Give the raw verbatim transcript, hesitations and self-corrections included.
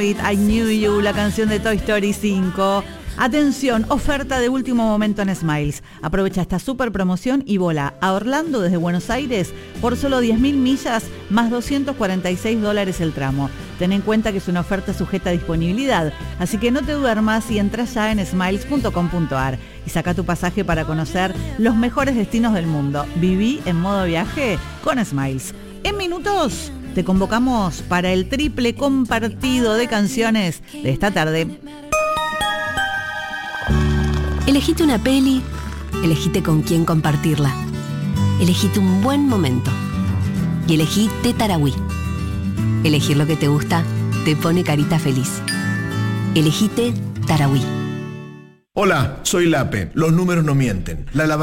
It, I Knew You, la canción de Toy Story cinco. Atención, oferta de último momento en Smiles. Aprovecha esta super promoción y vola a Orlando desde Buenos Aires por solo diez mil millas más doscientos cuarenta y seis dólares el tramo. Ten en cuenta que es una oferta sujeta a disponibilidad, así que no te duermas y entra ya en smiles punto com punto a r y saca tu pasaje para conocer los mejores destinos del mundo. Viví en modo viaje con Smiles. En minutos te convocamos para el triple compartido de canciones de esta tarde. Elegite una peli, elegite con quién compartirla. Elegite un buen momento. Y elegí Tetarawí. Elegir lo que te gusta te pone carita feliz. Elegite Tarahui. Hola, soy Lape. Los números no mienten. La